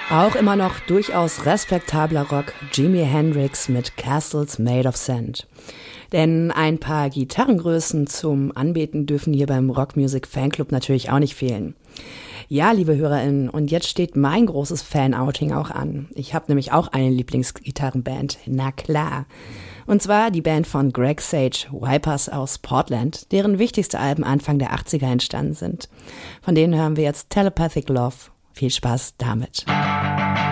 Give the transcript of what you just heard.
Auch immer noch durchaus respektabler Rock, Jimi Hendrix mit Castles Made of Sand. Denn ein paar Gitarrengrößen zum Anbeten dürfen hier beim Rockmusic Fanclub natürlich auch nicht fehlen. Ja, liebe HörerInnen, und jetzt steht mein großes Fan-Outing auch an. Ich habe nämlich auch eine Lieblingsgitarrenband, na klar. Und zwar die Band von Greg Sage, Vipers aus Portland, deren wichtigste Alben Anfang der 80er entstanden sind. Von denen hören wir jetzt Telepathic Love. Viel Spaß damit.